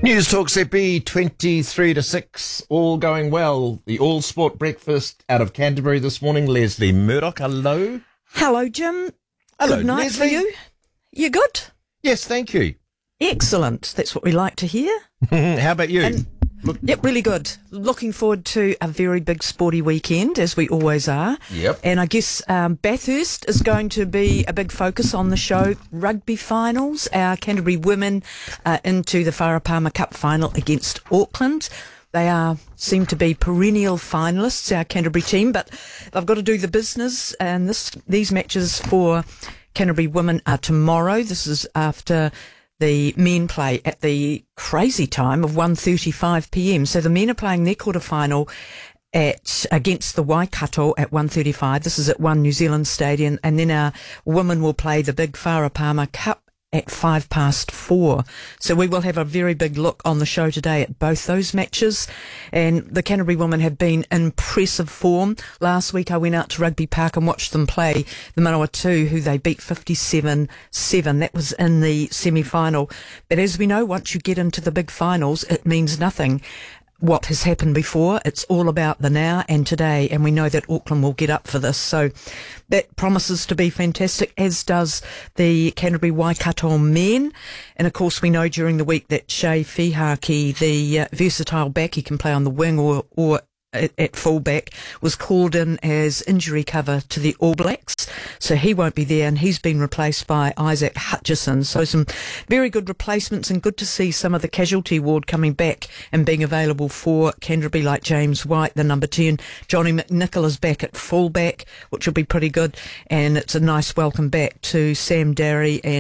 News Talk ZB 23 to 6, all going well. The All Sport Breakfast out of Canterbury this morning. Leslie Murdoch, hello. Hello, Jim. Hello, Good night Leslie. for you. You good? Yes, thank you. Excellent. That's what we like to hear. How about you? Yep, really good. Looking forward to a very big sporty weekend, as we always are. Yep. And I guess Bathurst is going to be a big focus on the show. Rugby finals. Our Canterbury women into the Farah Cup final against Auckland. They seem to be perennial finalists, our Canterbury team, but they've got to do the business. And these matches for Canterbury women are tomorrow. This is after the men play at the crazy time of 1:35 p.m. So the men are playing their quarter-final against the Waikato at 1:35. This is at One New Zealand Stadium. And then our women will play the big Farah Cup at 4:05. So we will have a very big look on the show today at both those matches. And the Canterbury women have been in impressive form. Last week I went out to Rugby Park and watched them play the Manawatu, who they beat 57-7. That was in the semi-final. But as we know, once you get into the big finals, it means nothing what has happened before. It's all about the now and today, and we know that Auckland will get up for this. So that promises to be fantastic, as does the Canterbury Waikato men. And of course, we know during the week that Shea Fihaki, the versatile back, he can play on the wing or at fullback, was called in as injury cover to the All Blacks. So he won't be there, and he's been replaced by Isaac Hutchison. So some very good replacements, and good to see some of the casualty ward coming back and being available for Canterbury, like James White, the number 10. Johnny McNichol is back at fullback, which will be pretty good. And it's a nice welcome back to Sam Darry and